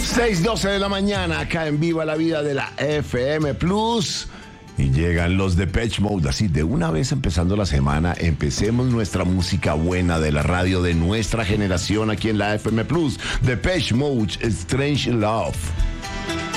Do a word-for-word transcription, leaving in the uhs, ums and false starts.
seis doce de la mañana, acá en Viva la Vida de la F M Plus. Y llegan los Depeche Mode, así de una vez empezando la semana, empecemos nuestra música buena de la radio de nuestra generación aquí en la F M Plus. Depeche Mode, Strange Love.